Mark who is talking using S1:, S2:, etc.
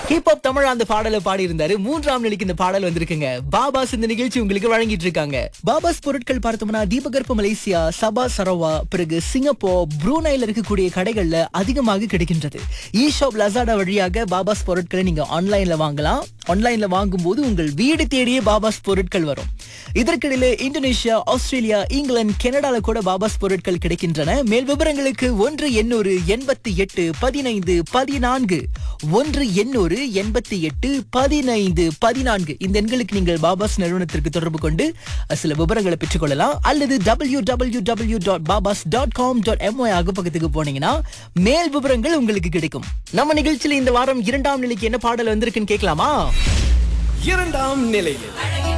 S1: Hip hop Tamil அந்த பாடலை பாடி இருந்தாரு. மூன்றாம் நிலைக்கு இந்த பாடல் வந்திருக்குங்க. பாபாஸ் இந்த நிகழ்ச்சி உங்களுக்கு வழங்கிட்டு இருக்காங்க. பாபாஸ் பொருட்கள் பார்த்தோம்னா தீபகற்ப மலேசியா, சபா சரவா, பிறகு சிங்கப்பூர், ப்ரூனைல இருக்கக்கூடிய கடைகள்ல அதிகமாக கிடைக்கின்றது. ஈஷாப் லசாடா வழியாக பாபாஸ் பொருட்களை நீங்க ஆன்லைன்ல வாங்கலாம். ஆன்லைன்ல வாங்கும்போது உங்கள் வீடு தேடியே பாபாஸ் பொருட்கள் வரும். இதற்கிடையில இந்தோனேஷியா, ஆஸ்திரேலியா, இங்கிலாந்து, கனடால கூட பாபாஸ் பொருட்கள் கிடைக்கின்றன. மேல் விவரங்களுக்கு 1-800-88-15-14 1-800-88-15-14 இந்த எண்களுக்கு நீங்கள் பாபாஸ் நிறுவனத்திற்கு தொடர்பு கொண்டு சில விவரங்களை பெற்றுக்கொள்ளலாம். அல்லது www.babas.com.my அகப்பக்கத்துக்கு போனீங்கன்னா மேல் விவரங்கள் உங்களுக்கு கிடைக்கும். நம்ம நிகழ்ச்சியில இந்த வாரம் 2ஆம் நிலைக்கு என்ன பாடல் வந்திருக்குன்னு கேட்கலாமா?
S2: 2ஆம் நிலையில்